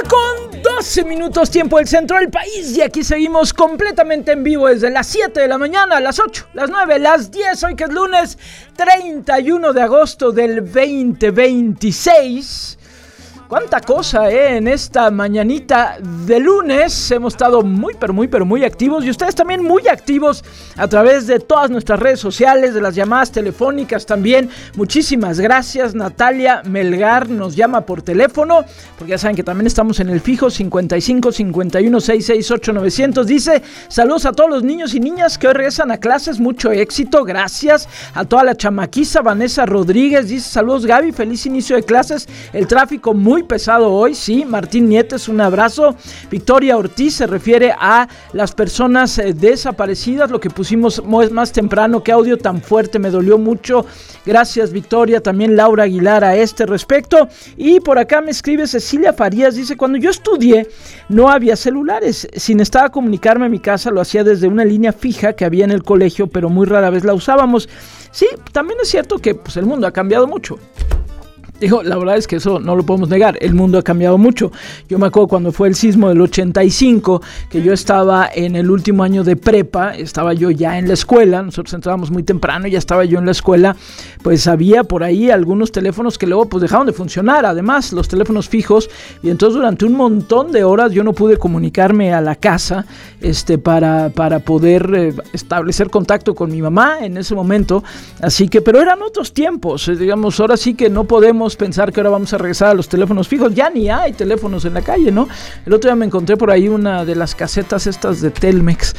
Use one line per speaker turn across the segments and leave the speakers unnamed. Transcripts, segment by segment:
con 12 minutos tiempo del centro del país, y aquí seguimos completamente en vivo desde las 7 de la mañana, las 8, las 9, las 10, hoy que es lunes 31 de agosto del 2026. Cuánta cosa, en esta mañanita de lunes. Hemos estado muy activos, y ustedes también muy activos a través de todas nuestras redes sociales, de las llamadas telefónicas también. Muchísimas gracias. Natalia Melgar nos llama por teléfono, porque ya saben que también estamos en el fijo 55 51 668 900. Dice: saludos a todos los niños y niñas que hoy regresan a clases, mucho éxito, gracias. A toda la chamaquiza. Vanessa Rodríguez dice: saludos Gaby, feliz inicio de clases, el tráfico muy pesado hoy, sí. Martín Nietes, un abrazo. Victoria Ortiz se refiere a las personas desaparecidas, lo que pusimos más temprano. Qué audio tan fuerte, me dolió mucho. Gracias, Victoria. También Laura Aguilar a este respecto. Y por acá me escribe Cecilia Farías, dice: cuando yo estudié no había celulares, si necesitaba comunicarme a mi casa lo hacía desde una línea fija que había en el colegio, pero muy rara vez la usábamos. Sí, también es cierto que pues, el mundo ha cambiado mucho. Digo, la verdad es que eso no lo podemos negar, el mundo ha cambiado mucho. Yo me acuerdo cuando fue el sismo del 85, que yo estaba en el último año de prepa, estaba yo ya en la escuela, nosotros entrábamos muy temprano, ya estaba yo en la escuela, pues había por ahí algunos teléfonos que luego pues dejaron de funcionar, además los teléfonos fijos, y entonces durante un montón de horas yo no pude comunicarme a la casa para poder establecer contacto con mi mamá en ese momento, así que, pero eran otros tiempos, digamos, ahora sí que no podemos pensar que ahora vamos a regresar a los teléfonos fijos, ya ni hay teléfonos en la calle, ¿no? El otro día me encontré por ahí una de las casetas estas de Telmex,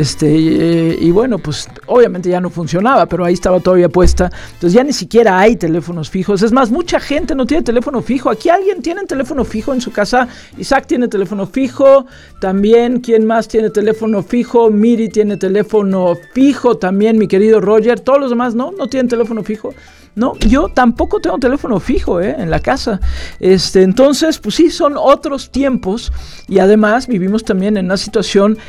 y bueno, pues obviamente ya no funcionaba, pero ahí estaba todavía puesta, entonces ya ni siquiera hay teléfonos fijos, es más, mucha gente no tiene teléfono fijo. Aquí alguien tiene teléfono fijo en su casa. Isaac tiene teléfono fijo, también, ¿quién más tiene teléfono fijo? Miri tiene teléfono fijo, también mi querido Roger. Todos los demás no tienen teléfono fijo. No, yo tampoco tengo teléfono fijo en la casa. Entonces, pues sí, son otros tiempos, y además vivimos también en una situación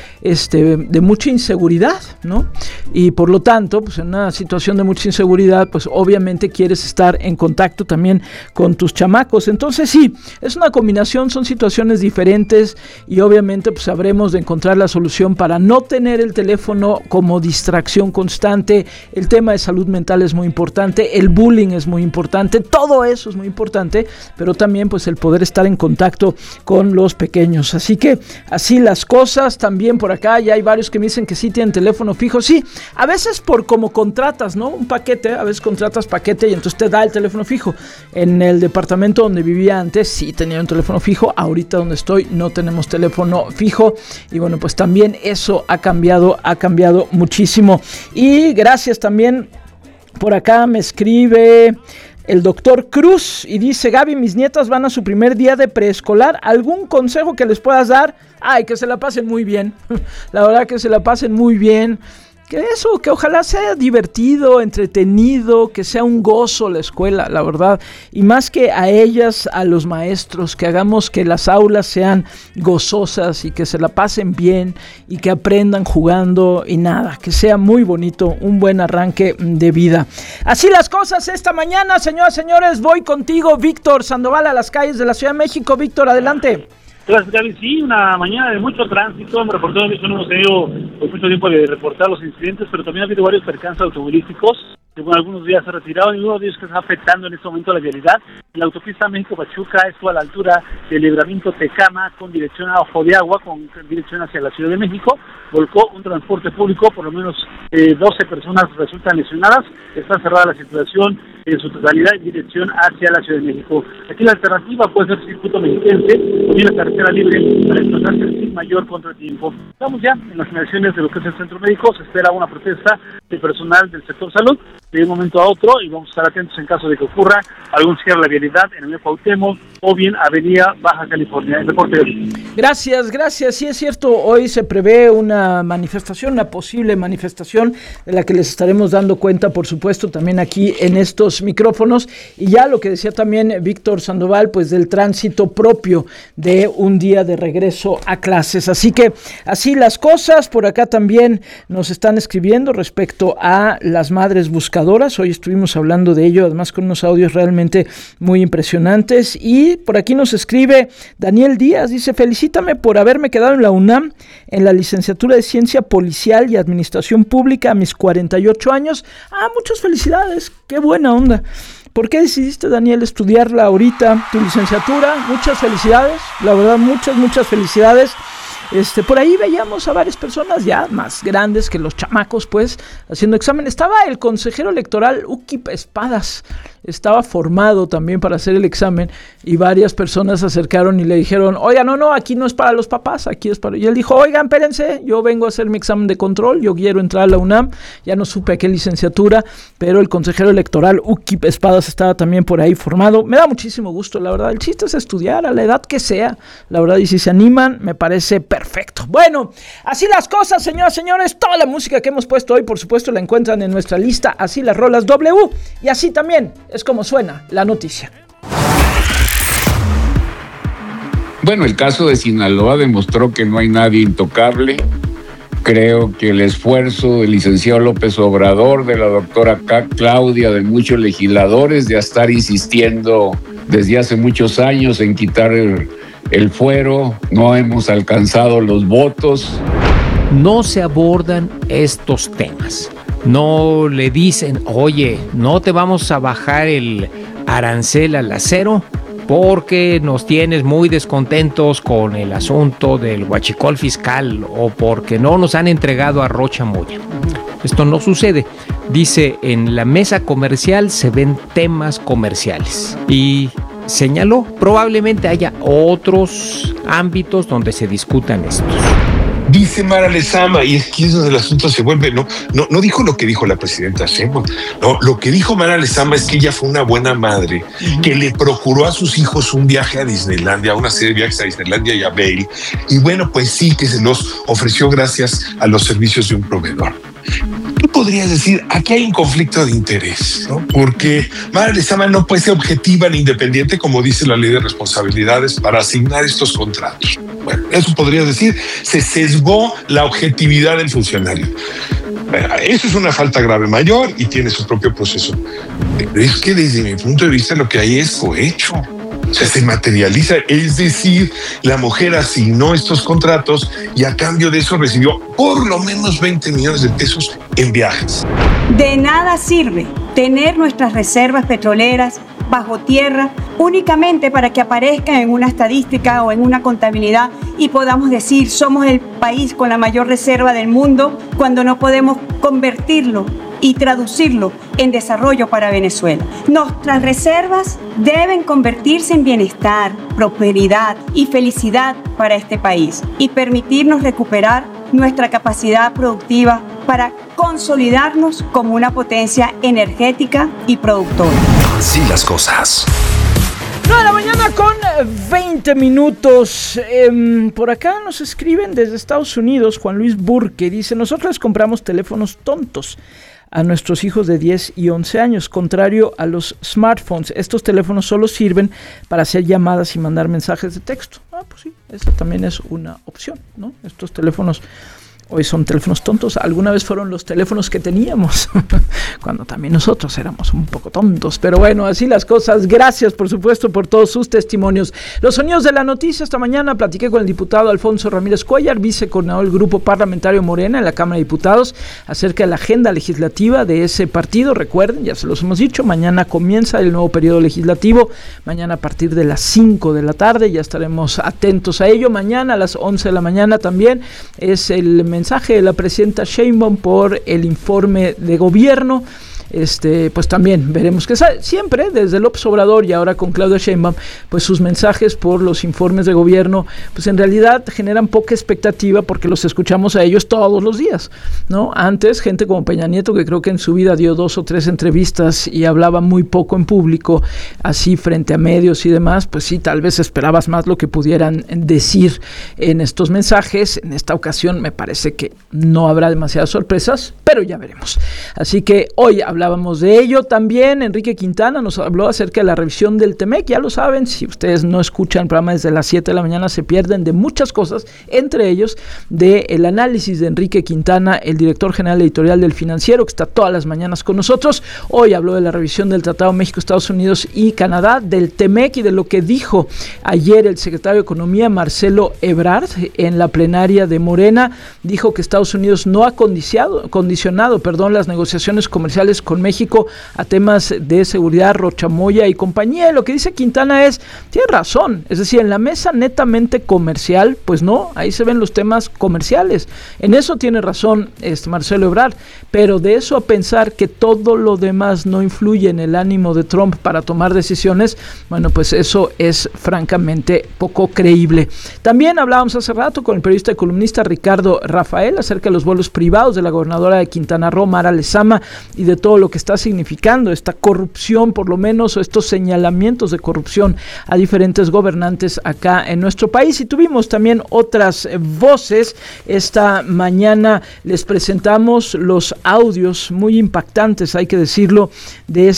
de mucha inseguridad, ¿no? Y por lo tanto, pues en una situación de mucha inseguridad, pues obviamente quieres estar en contacto también con tus chamacos. Entonces sí, es una combinación, son situaciones diferentes, y obviamente pues sabremos de encontrar la solución para no tener el teléfono como distracción constante. El tema de salud mental es muy importante, el bullying es muy importante, todo eso es muy importante, pero también pues el poder estar en contacto con los pequeños. Así que así las cosas. También por acá ya hay varios que me dicen que sí tienen teléfono fijo. Sí, a veces por como contratas, ¿no? Un paquete, a veces contratas paquete y entonces te da el teléfono fijo. En el departamento donde vivía antes sí tenía un teléfono fijo, ahorita donde estoy no tenemos teléfono fijo, y bueno, pues también eso ha cambiado muchísimo. Y gracias también. Por acá me escribe el doctor Cruz y dice: Gaby, mis nietas van a su primer día de preescolar, ¿algún consejo que les puedas dar? Ay, que se la pasen muy bien, la verdad que se la pasen muy bien. Que ojalá sea divertido, entretenido, que sea un gozo la escuela, la verdad, y más que a ellas, a los maestros, que hagamos que las aulas sean gozosas y que se la pasen bien y que aprendan jugando, y nada, que sea muy bonito, un buen arranque de vida. Así las cosas esta mañana, señoras y señores. Voy contigo, Víctor Sandoval, a las calles de la Ciudad de México. Víctor, adelante.
Gracias, Gaby. Sí, una mañana de mucho tránsito. Me reportó, no hemos tenido mucho tiempo de reportar los incidentes, pero también ha habido varios percances automovilísticos que algunos días se retiraron, y uno de ellos que está afectando en este momento la vialidad. La autopista México-Pachuca, esto a la altura del libramiento Tecama, con dirección a Ojo de Agua, con dirección hacia la Ciudad de México. Volcó un transporte público, por lo menos 12 personas resultan lesionadas. Está cerrada la circulación en su totalidad en dirección hacia la Ciudad de México. Aquí la alternativa puede ser circuito mexiquense y una carretera libre para desplazarse sin mayor contratiempo. Estamos ya en las inmediaciones de lo que es el centro médico. Se espera una protesta de personal del sector salud de un momento a otro, y vamos a estar atentos en caso de que ocurra algún cierre de la vialidad en el Cuauhtémoc o bien Avenida Baja California. El reporte de hoy.
Gracias. Sí, es cierto, hoy se prevé una posible manifestación de la que les estaremos dando cuenta, por supuesto, también aquí en estos micrófonos. Y ya lo que decía también Víctor Sandoval, pues del tránsito propio de un día de regreso a clases. Así que así las cosas. Por acá también nos están escribiendo respecto respecto a las madres buscadoras. Hoy estuvimos hablando de ello, además con unos audios realmente muy impresionantes. Y por aquí nos escribe Daniel Díaz, dice: felicítame por haberme quedado en la UNAM en la licenciatura de Ciencia Policial y Administración Pública a mis 48 años. Muchas felicidades, qué buena onda. ¿Por qué decidiste, Daniel, estudiarla ahorita, tu licenciatura? Muchas felicidades, la verdad, muchas felicidades. Por ahí veíamos a varias personas ya más grandes que los chamacos, pues, haciendo examen. Estaba el consejero electoral Ukip Espadas, estaba formado también para hacer el examen, y varias personas se acercaron y le dijeron: oiga, no, aquí no es para los papás, aquí es para... Y él dijo: oigan, espérense, yo vengo a hacer mi examen de control, yo quiero entrar a la UNAM. Ya no supe a qué licenciatura, pero el consejero electoral Ukip Espadas estaba también por ahí formado. Me da muchísimo gusto, la verdad. El chiste es estudiar a la edad que sea, la verdad, y si se animan, me parece perfecto. Bueno, así las cosas, señoras y señores. Toda la música que hemos puesto hoy, por supuesto, la encuentran en nuestra lista Así las Rolas W, y así también es como suena la noticia.
Bueno, el caso de Sinaloa demostró que no hay nadie intocable. Creo que el esfuerzo del licenciado López Obrador, de la doctora Claudia, de muchos legisladores, de estar insistiendo desde hace muchos años en quitar el fuero, no hemos alcanzado los votos.
No se abordan estos temas. No le dicen: oye, no te vamos a bajar el arancel al acero porque nos tienes muy descontentos con el asunto del huachicol fiscal, o porque no nos han entregado a Rocha Moya. Esto no sucede. Dice: en la mesa comercial se ven temas comerciales. Y señaló: probablemente haya otros ámbitos donde se discutan estos.
Dice Mara Lezama, y es que es donde el asunto se vuelve, no dijo lo que dijo la presidenta Sheinbaum. No, lo que dijo Mara Lezama es que ella fue una buena madre, que le procuró a sus hijos un viaje a Disneylandia, una serie de viajes a Disneylandia y a Vail, y bueno, pues sí, que se los ofreció gracias a los servicios de un proveedor. Tú podrías decir: aquí hay un conflicto de interés, ¿no? Porque Mara Lezama no puede ser objetiva ni independiente, como dice la ley de responsabilidades, para asignar estos contratos. Bueno, eso podrías decir: se sesgó la objetividad del funcionario. Eso es una falta grave mayor y tiene su propio proceso. Pero es que desde mi punto de vista lo que hay es cohecho. O sea, se materializa, es decir, la mujer asignó estos contratos y a cambio de eso recibió por lo menos 20 millones de pesos en viajes.
De nada sirve tener nuestras reservas petroleras bajo tierra únicamente para que aparezcan en una estadística o en una contabilidad y podamos decir: somos el país con la mayor reserva del mundo, cuando no podemos convertirlo y traducirlo en desarrollo para Venezuela. Nuestras reservas deben convertirse en bienestar, prosperidad y felicidad para este país, y permitirnos recuperar nuestra capacidad productiva para consolidarnos como una potencia energética y productora.
Así las cosas.
9 de la mañana con 20 minutos. Por acá nos escriben desde Estados Unidos. Juan Luis Burke dice: nosotros compramos teléfonos tontos a nuestros hijos de 10 y 11 años, contrario a los smartphones. Estos teléfonos solo sirven para hacer llamadas y mandar mensajes de texto. Pues sí, esa también es una opción, ¿no? Estos teléfonos hoy son teléfonos tontos. Alguna vez fueron los teléfonos que teníamos cuando también nosotros éramos un poco tontos, pero bueno, así las cosas. Gracias, por supuesto, por todos sus testimonios. Los sonidos de la noticia. Esta mañana platiqué con el diputado Alfonso Ramírez Cuellar, vicecoordinador del Grupo Parlamentario Morena en la Cámara de Diputados, acerca de la agenda legislativa de ese partido. Recuerden, ya se los hemos dicho, mañana comienza el nuevo periodo legislativo, mañana a partir de las 5 de la tarde, ya estaremos atentos a ello. Mañana a las 11 de la mañana también es el mensaje de la presidenta Sheinbaum por el informe de gobierno. Pues también veremos que siempre desde López Obrador y ahora con Claudia Sheinbaum, pues sus mensajes por los informes de gobierno, pues en realidad generan poca expectativa porque los escuchamos a ellos todos los días, ¿no? Antes, gente como Peña Nieto, que creo que en su vida dio 2 o 3 entrevistas y hablaba muy poco en público, así frente a medios y demás, pues sí, tal vez esperabas más lo que pudieran decir en estos mensajes. En esta ocasión me parece que no habrá demasiadas sorpresas, pero ya veremos. Así que hoy hablamos hablábamos de ello. También Enrique Quintana nos habló acerca de la revisión del TEMEC. Ya lo saben, si ustedes no escuchan el programa desde las 7 de la mañana se pierden de muchas cosas, entre ellos del análisis de Enrique Quintana, el director general editorial del Financiero, que está todas las mañanas con nosotros. Hoy habló de la revisión del Tratado México, Estados Unidos y Canadá, del TEMEC y de lo que dijo ayer el secretario de Economía, Marcelo Ebrard, en la plenaria de Morena. Dijo que Estados Unidos no ha condicionado las negociaciones comerciales con México a temas de seguridad, Rochamoya y compañía. Y lo que dice Quintana tiene razón, es decir, en la mesa netamente comercial, pues no, ahí se ven los temas comerciales. En eso tiene razón Marcelo Ebrard, pero de eso a pensar que todo lo demás no influye en el ánimo de Trump para tomar decisiones, bueno, pues eso es francamente poco creíble. También hablábamos hace rato con el periodista y columnista Ricardo Rafael acerca de los vuelos privados de la gobernadora de Quintana Roo, Mara Lezama, y de todo lo que está significando esta corrupción, por lo menos, o estos señalamientos de corrupción a diferentes gobernantes acá en nuestro país. Y tuvimos también otras voces. Esta mañana les presentamos los audios muy impactantes, hay que decirlo, de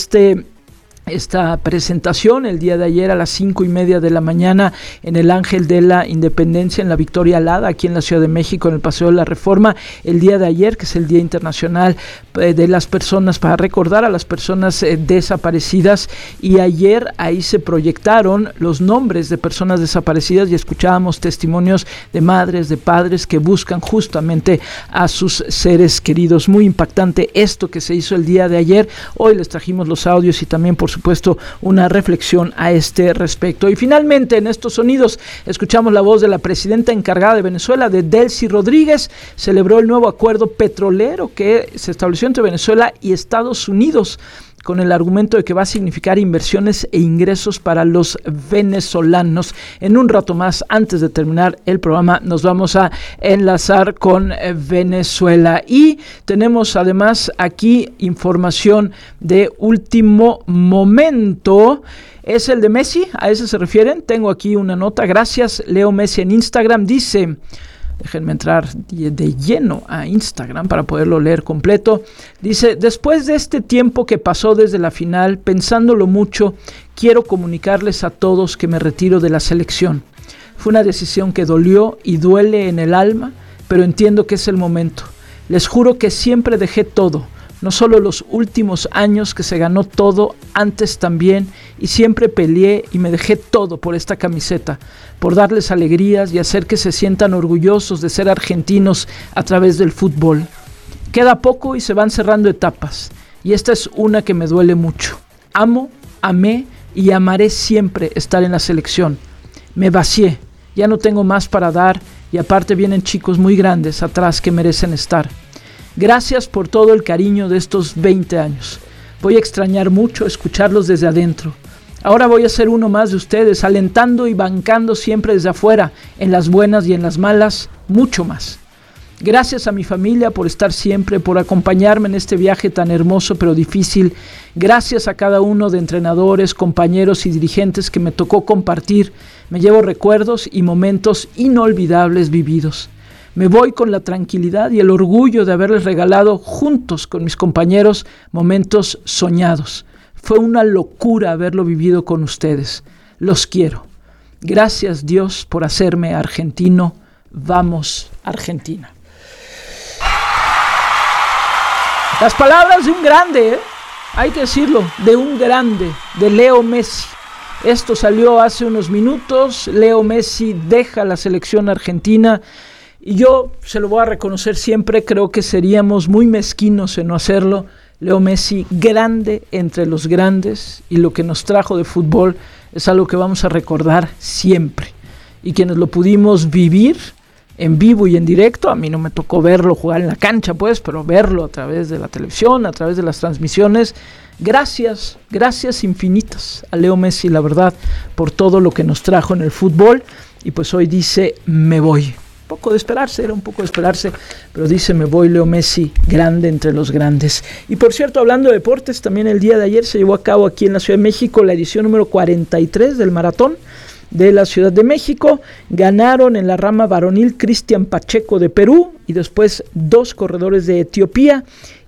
esta presentación el día de ayer a las 5:30 de la mañana en el Ángel de la Independencia, en la Victoria Alada, aquí en la Ciudad de México, en el Paseo de la Reforma, el día de ayer, que es el Día Internacional de las Personas, para recordar a las personas desaparecidas. Y ayer ahí se proyectaron los nombres de personas desaparecidas y escuchábamos testimonios de madres, de padres que buscan justamente a sus seres queridos. Muy impactante esto que se hizo el día de ayer. Hoy les trajimos los audios y también, por supuesto, una reflexión a este respecto. Y finalmente, en estos sonidos, escuchamos la voz de la presidenta encargada de Venezuela, de Delcy Rodríguez. Celebró el nuevo acuerdo petrolero que se estableció entre Venezuela y Estados Unidos, con el argumento de que va a significar inversiones e ingresos para los venezolanos. En un rato más, antes de terminar el programa, nos vamos a enlazar con Venezuela. Y tenemos además aquí información de último momento. Es el de Messi, ¿a ese se refieren? Tengo aquí una nota. Gracias, Leo Messi en Instagram. Dice... Déjenme entrar de lleno a Instagram para poderlo leer completo. Dice: después de este tiempo que pasó desde la final, pensándolo mucho, quiero comunicarles a todos que me retiro de la selección. Fue una decisión que dolió y duele en el alma, pero entiendo que es el momento. Les juro que siempre dejé todo, no solo los últimos años que se ganó todo, antes también, y siempre peleé y me dejé todo por esta camiseta, por darles alegrías y hacer que se sientan orgullosos de ser argentinos a través del fútbol. Queda poco y se van cerrando etapas, y esta es una que me duele mucho. Amo, amé y amaré siempre estar en la selección. Me vacié, ya no tengo más para dar, y aparte vienen chicos muy grandes atrás que merecen estar. Gracias por todo el cariño de estos 20 años. Voy a extrañar mucho escucharlos desde adentro. Ahora voy a ser uno más de ustedes, alentando y bancando siempre desde afuera, en las buenas y en las malas, mucho más. Gracias a mi familia por estar siempre, por acompañarme en este viaje tan hermoso pero difícil. Gracias a cada uno de entrenadores, compañeros y dirigentes que me tocó compartir. Me llevo recuerdos y momentos inolvidables vividos. Me voy con la tranquilidad y el orgullo de haberles regalado, juntos con mis compañeros, momentos soñados. Fue una locura haberlo vivido con ustedes. Los quiero. Gracias, Dios, por hacerme argentino. Vamos, Argentina. Las palabras de un grande, hay que decirlo, de un grande, de Leo Messi. Esto salió hace unos minutos. Leo Messi deja la selección argentina. Y yo se lo voy a reconocer siempre, creo que seríamos muy mezquinos en no hacerlo. Leo Messi, grande entre los grandes, y lo que nos trajo de fútbol es algo que vamos a recordar siempre. Y quienes lo pudimos vivir en vivo y en directo, a mí no me tocó verlo jugar en la cancha, pues, pero verlo a través de la televisión, a través de las transmisiones. Gracias infinitas a Leo Messi, la verdad, por todo lo que nos trajo en el fútbol. Y pues hoy dice, me voy. Era un poco de esperarse, pero dice, me voy, Leo Messi, grande entre los grandes. Y por cierto, hablando de deportes, también el día de ayer se llevó a cabo aquí en la Ciudad de México la edición número 43 del Maratón de la Ciudad de México. Ganaron en la rama varonil Cristian Pacheco de Perú y después 2 corredores de Etiopía.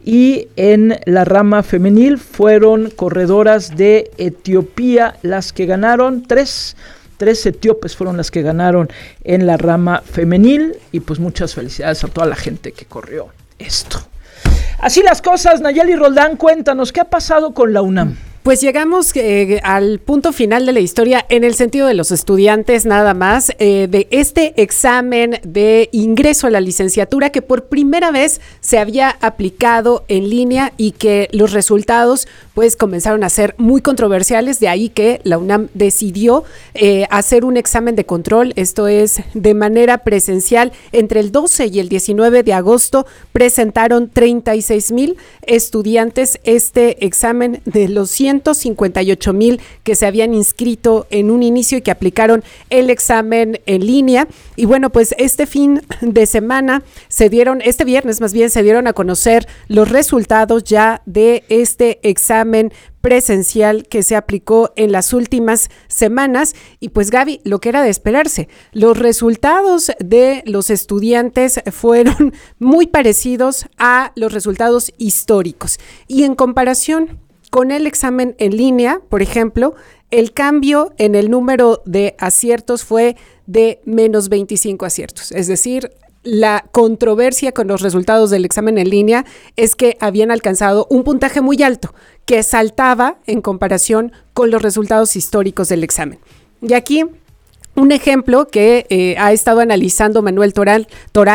y en la rama femenil fueron corredoras de Etiopía las que ganaron. Tres etíopes fueron las que ganaron en la rama femenil, y pues muchas felicidades a toda la gente que corrió esto. Así las cosas. Nayeli Roldán, cuéntanos, ¿qué ha pasado con la UNAM?
Pues llegamos al punto final de la historia en el sentido de los estudiantes nada más, de este examen de ingreso a la licenciatura que por primera vez se había aplicado en línea y que los resultados pues comenzaron a ser muy controversiales, de ahí que la UNAM decidió hacer un examen de control, esto es de manera presencial. Entre el 12 y el 19 de agosto presentaron 36,000 estudiantes este examen de los 158,000 que se habían inscrito en un inicio y que aplicaron el examen en línea. Y bueno, pues este fin de semana este viernes más bien, se dieron a conocer los resultados ya de este examen presencial que se aplicó en las últimas semanas. Y pues Gaby, lo que era de esperarse, los resultados de los estudiantes fueron muy parecidos a los resultados históricos. Y en comparación con el examen en línea, por ejemplo, el cambio en el número de aciertos fue de menos 25 aciertos, es decir, la controversia con los resultados del examen en línea es que habían alcanzado un puntaje muy alto, que saltaba en comparación con los resultados históricos del examen. Y aquí un ejemplo que ha estado analizando Manuel Toral,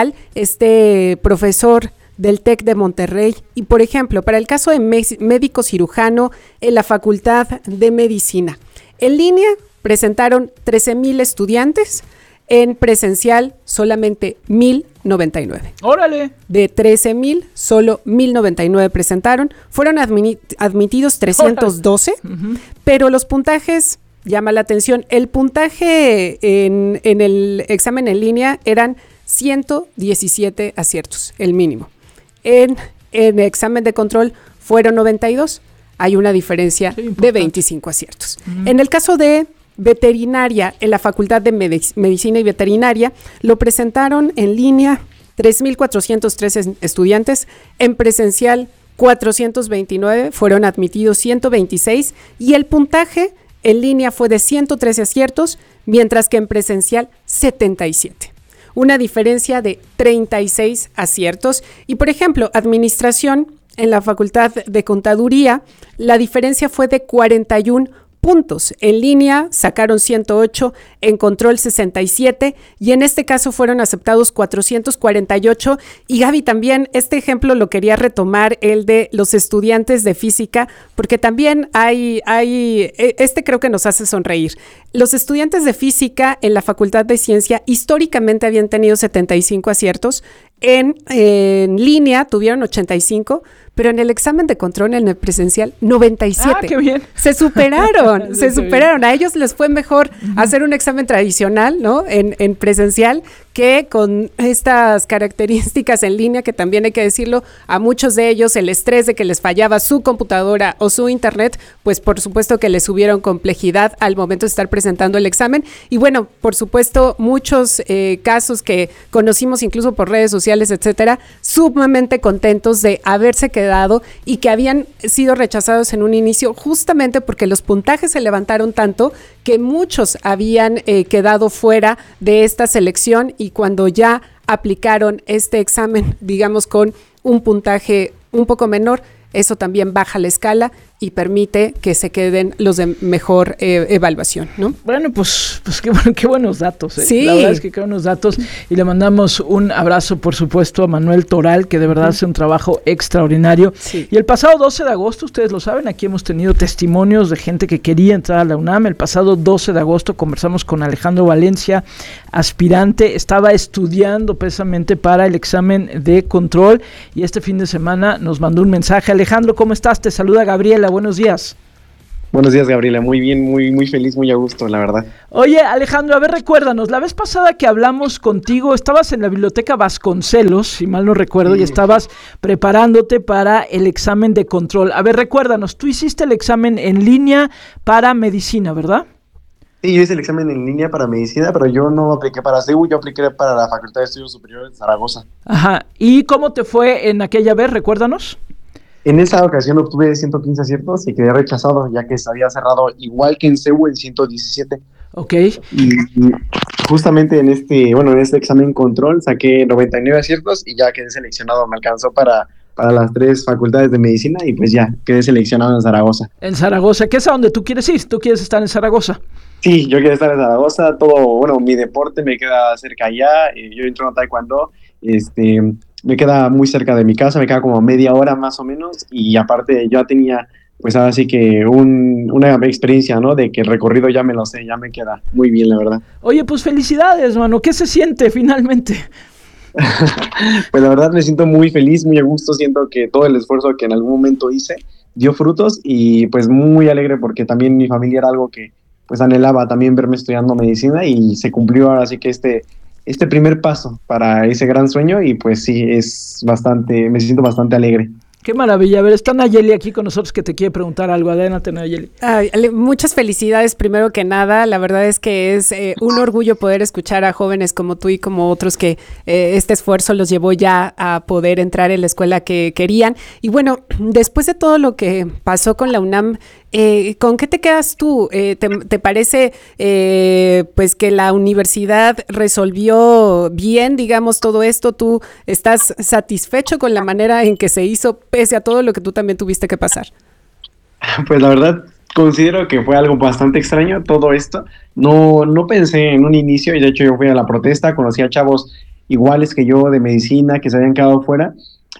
este profesor del TEC de Monterrey, y por ejemplo, para el caso de médico cirujano en la Facultad de Medicina, en línea presentaron 13,000 estudiantes, en presencial solamente 1,099.
¡Órale! De
13,000, solo 1,099 presentaron. Fueron admitidos 312, pero los puntajes, llama la atención, el puntaje en el examen en línea eran 117 aciertos, el mínimo. En el examen de control fueron 92, hay una diferencia de 25 aciertos. En el caso de veterinaria, en la Facultad de Medicina y Veterinaria, lo presentaron en línea 3,413 estudiantes, en presencial 429, fueron admitidos 126 y el puntaje en línea fue de 113 aciertos, mientras que en presencial 77. Una diferencia de 36 aciertos. Y por ejemplo, administración en la Facultad de Contaduría, la diferencia fue de 41 puntos. En línea sacaron 108, en control 67 y en este caso fueron aceptados 448. Y Gaby, también este ejemplo lo quería retomar, el de los estudiantes de física, porque también hay creo que nos hace sonreír. Los estudiantes de física en la Facultad de Ciencia históricamente habían tenido 75 aciertos, en línea tuvieron 85, pero en el examen de control, en el presencial, 97. ¡Ah,
qué bien!
Se superaron, se superaron. A ellos les fue mejor hacer un examen tradicional, ¿no? En presencial, que con estas características en línea, que también hay que decirlo, a muchos de ellos el estrés de que les fallaba su computadora o su internet, pues por supuesto que les subieron complejidad al momento de estar presentando el examen. Y bueno, por supuesto, muchos casos que conocimos incluso por redes sociales, etcétera, sumamente contentos de haberse quedado y que habían sido rechazados en un inicio justamente porque los puntajes se levantaron tanto que muchos habían quedado fuera de esta selección, y cuando ya aplicaron este examen, digamos, con un puntaje un poco menor, eso también baja la escala y permite que se queden los de mejor evaluación, ¿no?
Bueno, pues qué buenos datos, ¿eh?
Sí.
La verdad es que qué buenos datos, y le mandamos un abrazo, por supuesto, a Manuel Toral, que de verdad hace un trabajo extraordinario. Sí. Y el pasado 12 de agosto, ustedes lo saben, aquí hemos tenido testimonios de gente que quería entrar a la UNAM. El pasado 12 de agosto conversamos con Alejandro Valencia, aspirante, estaba estudiando precisamente para el examen de control, y este fin de semana nos mandó un mensaje. Alejandro, ¿cómo estás? Te saluda Gabriela. Buenos días.
Buenos días, Gabriela. Muy bien, muy feliz, muy a gusto, la verdad.
Oye, Alejandro, a ver, recuérdanos, la vez pasada que hablamos contigo, estabas en la Biblioteca Vasconcelos, si mal no recuerdo, y estabas preparándote para el examen de control. A ver, recuérdanos, tú hiciste el examen en línea para medicina, ¿verdad?
Sí, yo hice el examen en línea para medicina, pero yo no apliqué para CEU, yo apliqué para la Facultad de Estudios Superiores de Zaragoza.
Ajá, ¿y cómo te fue en aquella vez? Recuérdanos.
En esa ocasión obtuve 115 aciertos y quedé rechazado, ya que se había cerrado igual que en CEU en 117.
Ok.
Y justamente en este examen control saqué 99 aciertos y ya quedé seleccionado. Me alcanzó para las 3 facultades de medicina y pues ya quedé seleccionado en Zaragoza.
En Zaragoza, ¿qué es a donde tú quieres ir? ¿Tú quieres estar en Zaragoza?
Sí, yo quiero estar en Zaragoza. Mi deporte me queda cerca allá. Yo entro en taekwondo. Me queda muy cerca de mi casa, me queda como media hora más o menos. Y aparte, ya tenía, pues ahora sí que una experiencia, ¿no? De que el recorrido ya me lo sé, ya me queda muy bien, la verdad.
Oye, pues felicidades, mano. ¿Qué se siente finalmente?
Pues la verdad me siento muy feliz, muy a gusto. Siento que todo el esfuerzo que en algún momento hice dio frutos y pues muy alegre porque también mi familia era algo que pues anhelaba también verme estudiando medicina y se cumplió ahora sí que este primer paso para ese gran sueño y pues sí, me siento bastante alegre.
Qué maravilla. A ver, está Nayeli aquí con nosotros que te quiere preguntar algo. Adelante, Nayeli.
Muchas felicidades primero que nada. La verdad es que es un orgullo poder escuchar a jóvenes como tú y como otros que este esfuerzo los llevó ya a poder entrar en la escuela que querían. Y bueno, después de todo lo que pasó con la UNAM, ¿con qué te quedas tú? ¿Te parece pues que la universidad resolvió bien, digamos, todo esto? ¿Tú estás satisfecho con la manera en que se hizo pese a todo lo que tú también tuviste que pasar?
Pues la verdad considero que fue algo bastante extraño todo esto. No pensé en un inicio y de hecho yo fui a la protesta, conocí a chavos iguales que yo de medicina que se habían quedado fuera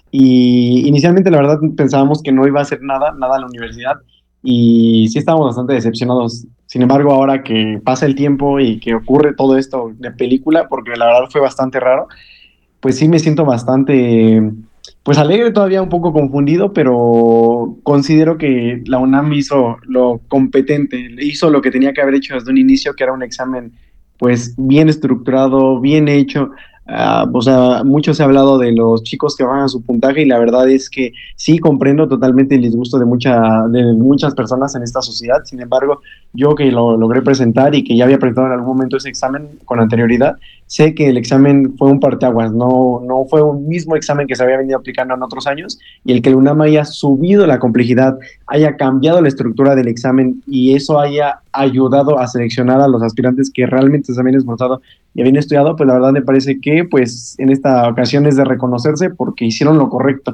y inicialmente la verdad pensábamos que no iba a hacer nada a la universidad y sí estábamos bastante decepcionados. Sin embargo, ahora que pasa el tiempo y que ocurre todo esto de película, porque la verdad fue bastante raro, pues sí me siento bastante, pues alegre, todavía un poco confundido, pero considero que la UNAM hizo lo competente, hizo lo que tenía que haber hecho desde un inicio, que era un examen pues bien estructurado, bien hecho. O sea, mucho se ha hablado de los chicos que bajan su puntaje y la verdad es que sí comprendo totalmente el disgusto de muchas personas en esta sociedad. Sin embargo, yo que lo logré presentar y que ya había presentado en algún momento ese examen con anterioridad, sé que el examen fue un parteaguas, no fue un mismo examen que se había venido aplicando en otros años y el que el UNAM haya subido la complejidad, haya cambiado la estructura del examen y eso haya ayudado a seleccionar a los aspirantes que realmente se habían esforzado y habían estudiado, pues la verdad me parece que pues en esta ocasión es de reconocerse porque hicieron lo correcto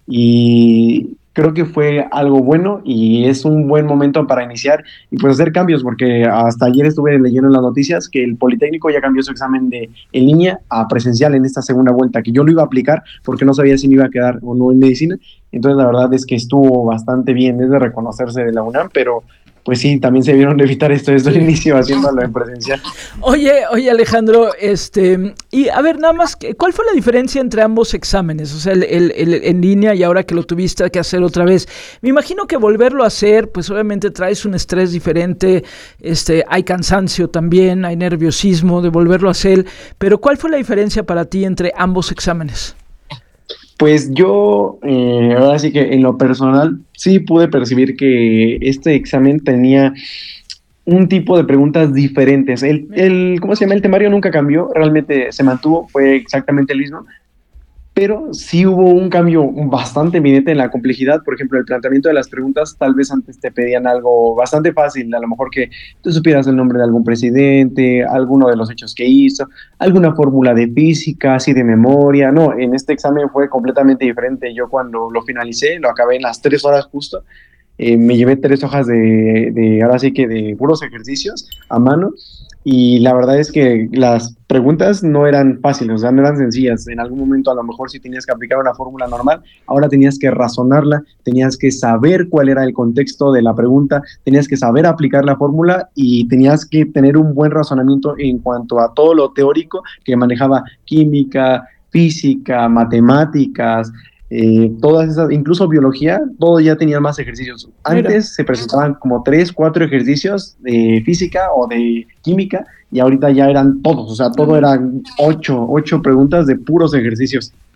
y creo que fue algo bueno y es un buen momento para iniciar y pues hacer cambios porque hasta ayer estuve leyendo en las noticias que el Politécnico ya cambió su examen de en línea a presencial en esta segunda vuelta, que yo lo iba a aplicar porque no sabía si me iba a quedar o no en medicina, entonces la verdad es que estuvo bastante bien, es de reconocerse de la UNAM, pero pues sí, también se vieron de evitar esto desde el inicio haciéndolo en presencial.
Oye Alejandro, y a ver, nada más, ¿cuál fue la diferencia entre ambos exámenes? O sea, el en línea y ahora que lo tuviste que hacer otra vez. Me imagino que volverlo a hacer, pues obviamente traes un estrés diferente, hay cansancio también, hay nerviosismo de volverlo a hacer, pero ¿cuál fue la diferencia para ti entre ambos exámenes?
Pues yo, ahora sí que en lo personal, sí pude percibir que este examen tenía un tipo de preguntas diferentes. ¿Cómo se llama? El temario nunca cambió, realmente se mantuvo, fue exactamente el mismo, pero sí hubo un cambio bastante evidente en la complejidad. Por ejemplo, el planteamiento de las preguntas, tal vez antes te pedían algo bastante fácil, a lo mejor que tú supieras el nombre de algún presidente, alguno de los hechos que hizo, alguna fórmula de física, así de memoria. No, en este examen fue completamente diferente. Yo cuando lo finalicé, lo acabé en las 3 horas justo, me llevé 3 hojas ahora sí que de puros ejercicios a mano, y la verdad es que las preguntas no eran fáciles, o sea, no eran sencillas. En algún momento a lo mejor si tenías que aplicar una fórmula normal, ahora tenías que razonarla, tenías que saber cuál era el contexto de la pregunta, tenías que saber aplicar la fórmula y tenías que tener un buen razonamiento en cuanto a todo lo teórico que manejaba química, física, matemáticas, todas esas, incluso biología, todo ya tenía más ejercicios. Antes se presentaban como 3, 4 ejercicios de física o de química y ahorita ya eran todos, o sea, todo eran 8 preguntas de puros ejercicios.